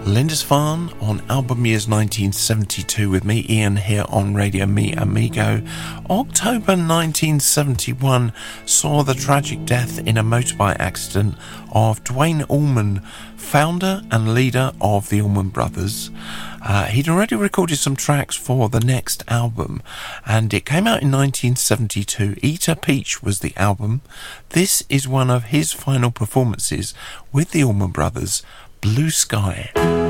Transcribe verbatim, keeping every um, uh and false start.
Lindisfarne on album years nineteen seventy-two with me, Ian, here on Radio Me Amigo. October nineteen seventy-one saw the tragic death in a motorbike accident of Duane Allman, founder and leader of the Allman Brothers. Uh, he'd already recorded some tracks for the next album, and it came out in nineteen seventy-two. Eat a Peach was the album. This is one of his final performances with the Allman Brothers, Blue Sky.